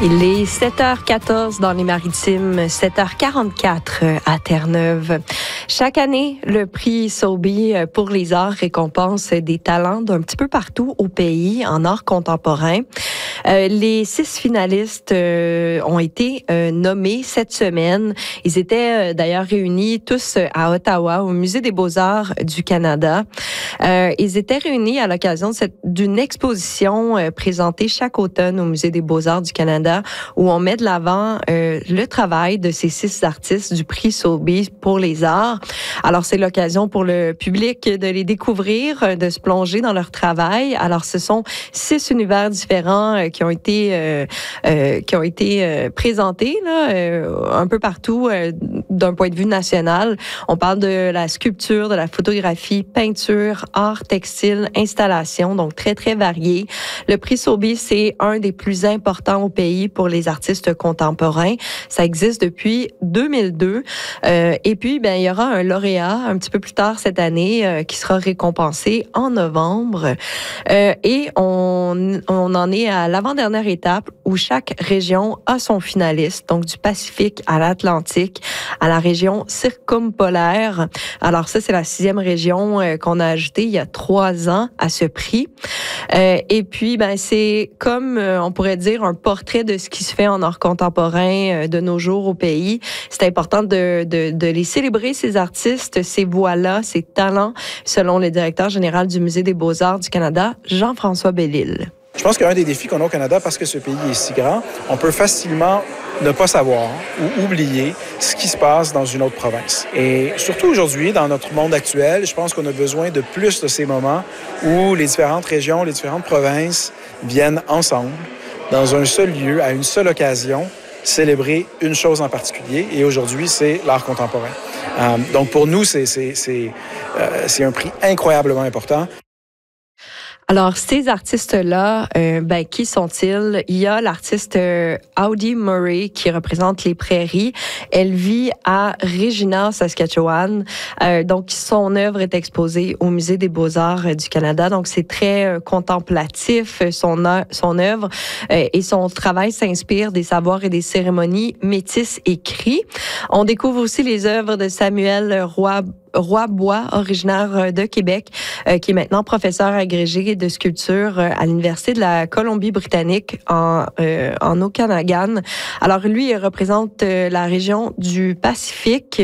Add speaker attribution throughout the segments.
Speaker 1: Il est 7h14 dans les Maritimes, 7h44 à Terre-Neuve. Chaque année, le prix Sobi pour les arts récompense des talents d'un petit peu partout au pays en art contemporain. Les 6 finalistes ont été nommés cette semaine. Ils étaient d'ailleurs réunis tous à Ottawa, au Musée des Beaux-Arts du Canada. Ils étaient réunis à l'occasion d'une exposition présentée chaque automne au Musée des Beaux-Arts du Canada, où on met de l'avant le travail de ces 6 artistes du prix Sobi pour les arts. Alors, c'est l'occasion pour le public de les découvrir, de se plonger dans leur travail. Alors, ce sont 6 univers différents qui ont été présentés là, un peu partout d'un point de vue national. On parle de la sculpture, de la photographie, peinture, art textile, installation, donc très, très varié. Le prix Sobi, c'est un des plus importants au pays pour les artistes contemporains. Ça existe depuis 2002. Et puis, il y aura un lauréat un petit peu plus tard cette année qui sera récompensé en novembre. Et on en est à l'avant-dernière étape où chaque région a son finaliste, donc du Pacifique à l'Atlantique, à la région circumpolaire. Alors ça, c'est la 6e région qu'on a ajoutée il y a 3 ans à ce prix. Et puis, c'est comme, on pourrait dire, un portrait de ce qui se fait en art contemporain de nos jours au pays. C'est important de les célébrer, ces artistes, ces voix-là, ces talents, selon le directeur général du Musée des Beaux-Arts du Canada, Jean-François Bellil.
Speaker 2: Je pense qu'un des défis qu'on a au Canada, parce que ce pays est si grand, on peut facilement ne pas savoir ou oublier ce qui se passe dans une autre province. Et surtout aujourd'hui, dans notre monde actuel, je pense qu'on a besoin de plus de ces moments où les différentes régions, les différentes provinces viennent ensemble, dans un seul lieu, à une seule occasion, célébrer une chose en particulier. Et aujourd'hui, c'est l'art contemporain. Donc pour nous, c'est un prix incroyablement important.
Speaker 1: Alors, ces artistes-là, qui sont-ils? Il y a l'artiste Audie Murray qui représente les Prairies. Elle vit à Regina, Saskatchewan. Donc, son œuvre est exposée au Musée des Beaux-Arts du Canada. Donc, c'est très contemplatif, son œuvre. Et son travail s'inspire des savoirs et des cérémonies métisses et cris. On découvre aussi les œuvres de Samuel Roy-Bois, originaire de Québec, qui est maintenant professeur agrégé de sculpture à l'Université de la Colombie-Britannique en Okanagan. Alors, lui, il représente la région du Pacifique.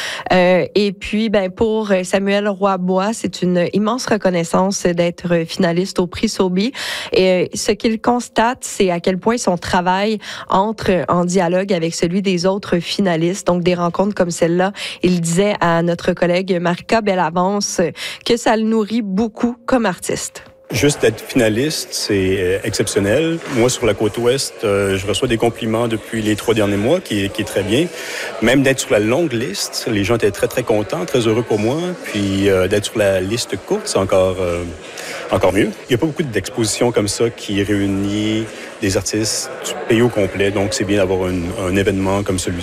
Speaker 1: Et puis, pour Samuel Roy-Bois, c'est une immense reconnaissance d'être finaliste au prix Sobi. Et ce qu'il constate, c'est à quel point son travail entre en dialogue avec celui des autres finalistes. Donc, des rencontres comme celle-là, il disait à notre collègue Marika Bellavance que ça le nourrit beaucoup comme artiste.
Speaker 3: Juste d'être finaliste, c'est exceptionnel. Moi, sur la côte ouest, je reçois des compliments depuis les 3 derniers mois, qui est très bien. Même d'être sur la longue liste, les gens étaient très, très contents, très heureux pour moi. Puis d'être sur la liste courte, c'est encore mieux. Il n'y a pas beaucoup d'expositions comme ça qui réunit des artistes du pays au complet. Donc, c'est bien d'avoir un événement comme celui-ci.